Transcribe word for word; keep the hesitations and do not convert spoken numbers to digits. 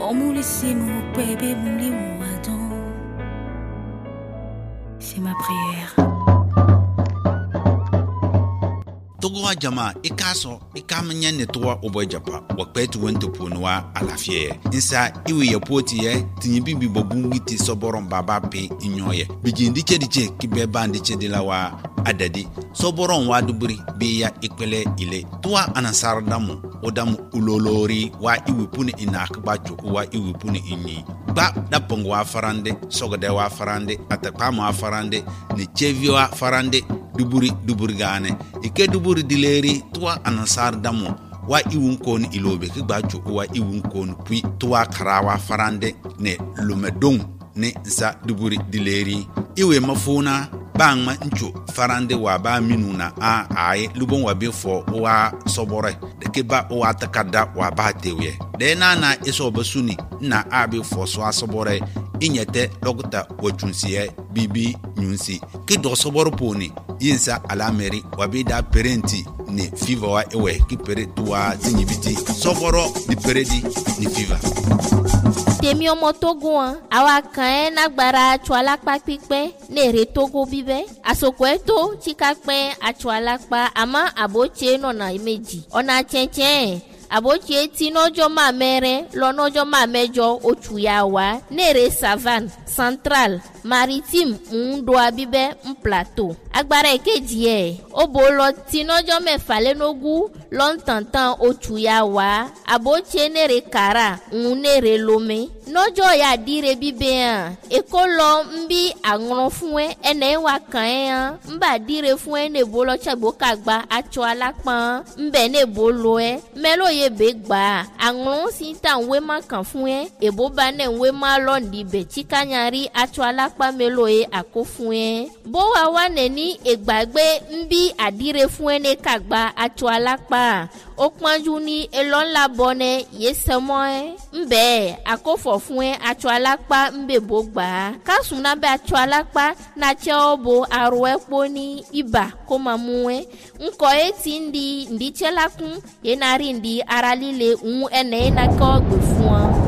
C'est ma prière. Togo jama ikaso ikamanya netwa obojapa wakpetu wento ponwa alafie insa iwe yapoti ye tinyibibi bobungi ti soboron baba pe inyoye bijindi chediche kibe bandi chedilawa adadi soboron waduburi biya ikpele ile tuwa anasardamu odamu ulolori wa iwe puni inakba choko wa iwe puni inyi ba dapong wa farande sogode wa farande atakama wa farande ni chevi wa farande duburi duburi gane ike duburi dileri tuwa anasar damu wa iwun kon ilobe ki gbacho wa iwun kon pui tuwa karawa farande ne lumedong ne sa duburi dileri iwe mafuna bangma ncho farande wa ba minuna a ai lubon wa befo wa sobore de ke ba wa takada wa ba tewe de na na iso basuni na abi fo so asobore inyete logta wachunsiye bibi nyunsi ki do soboro poni yinsa alameri wabida parenti ni fiva wa ewe ki pere tuwa tinyibiti soboro di peredi ni fiva temi omo Togo an awa kan na gbara chualapa pipe ne re Togo bibe asoko eto chikakpe achualapa ama aboche no na meji ona chenchen aboche ti nojo ma mere lo nojo ma mejo ochuyawa nere savane central maritime ndo abibe un plateau agbara ekeji e obolo ti nojo mefa lenogu lontantan ochuyawa aboche nere kara un nere lome nojo ya dire bibe an ekolo mbi agron fun e ene wa kan e an mba dire fun e ne bolo chagbo kagba acho alapan mbe ne bolo e melo ye be gba agron si tan we ma kan fun e ebo ba ne we ma lo ndi be chikanyari acho alapa melo e akofun e bo wa wa ne ni egbagbe mbi adire fun e ne kagba acho alapa okpanju ni elon la bone yesemo e mbe akofo fun e acho alapa mbe bo gba kasun na be acho alapa na che obo aro epo ni iba ko mamu e nko eti ndi ndi chelakun ye na ri ndi aralile un ene na ko gbe fun